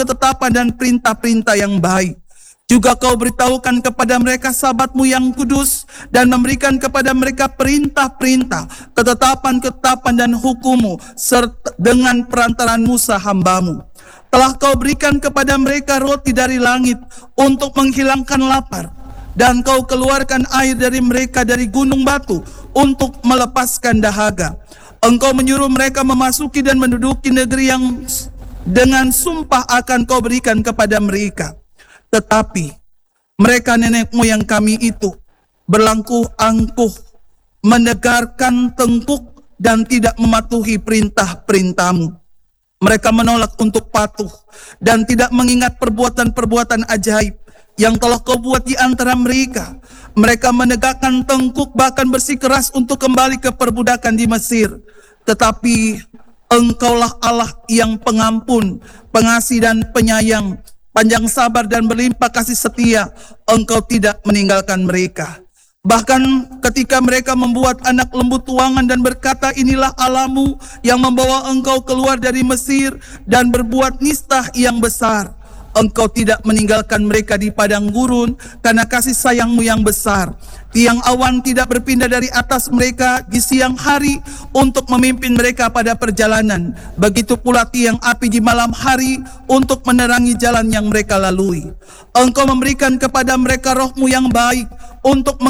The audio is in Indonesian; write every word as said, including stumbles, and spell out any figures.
ketetapan dan perintah-perintah yang baik. Juga kau beritahukan kepada mereka sabatmu yang kudus dan memberikan kepada mereka perintah-perintah, ketetapan-ketetapan dan hukummu serta dengan perantaraan Musa hambamu. Telah kau berikan kepada mereka roti dari langit untuk menghilangkan lapar, dan kau keluarkan air dari mereka dari gunung batu untuk melepaskan dahaga. Engkau menyuruh mereka memasuki dan menduduki negeri yang dengan sumpah akan kau berikan kepada mereka. Tetapi mereka nenek moyang kami itu berlangkuh angkuh, menegarkan tengkuk dan tidak mematuhi perintah-perintahmu. Mereka menolak untuk patuh dan tidak mengingat perbuatan-perbuatan ajaib yang telah kau buat di antara mereka. Mereka menegakkan tengkuk bahkan bersikeras untuk kembali ke perbudakan di Mesir. Tetapi Engkaulah Allah yang pengampun, pengasih dan penyayang, panjang sabar dan berlimpah kasih setia. Engkau tidak meninggalkan mereka. Bahkan ketika mereka membuat anak lembu tuangan dan berkata, inilah Allahmu yang membawa engkau keluar dari Mesir, dan berbuat nistah yang besar, Engkau tidak meninggalkan mereka di padang gurun karena kasih sayangmu yang besar. Tiang awan tidak berpindah dari atas mereka di siang hari untuk memimpin mereka pada perjalanan. Begitu pula tiang api di malam hari untuk menerangi jalan yang mereka lalui. Engkau memberikan kepada mereka rohmu yang baik untuk